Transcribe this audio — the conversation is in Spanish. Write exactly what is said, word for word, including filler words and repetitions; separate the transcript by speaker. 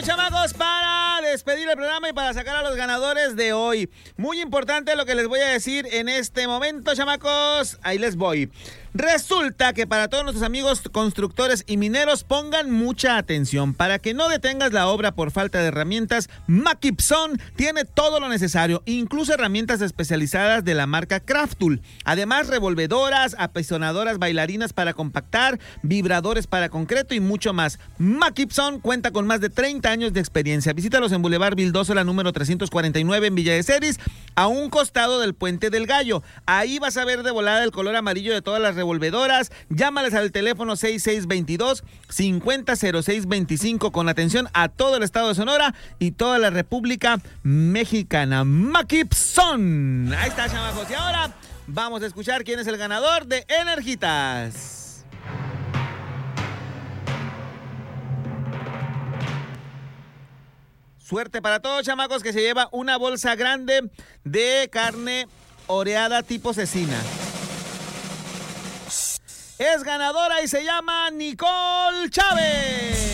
Speaker 1: chamacos, para despedir el programa y para sacar a los ganadores de hoy. Muy importante lo que les voy a decir en este momento, chamacos. Ahí les voy. Resulta que para todos nuestros amigos constructores y mineros, pongan mucha atención. Para que no detengas la obra por falta de herramientas, Maquipson tiene todo lo necesario, incluso herramientas especializadas de la marca Craftool. Además, revolvedoras, apesonadoras, bailarinas para compactar, vibradores para concreto y mucho más. Maquipson cuenta con más de treinta años de experiencia. Visítalos en Boulevard Vildósola número trescientos cuarenta y nueve en Villa de Ceris, a un costado del Puente del Gallo. Ahí vas a ver de volada el color amarillo de todas las revolvedoras. Llámales al teléfono seis seis dos dos, cinco cero cero seis dos cinco con atención a todo el estado de Sonora y toda la República Mexicana. Maquipson. Ahí está, chamacos. Y ahora vamos a escuchar quién es el ganador de Energitas. Suerte para todos, chamacos, que se lleva una bolsa grande de carne oreada tipo cecina. Es ganadora y se llama Nicole Chávez.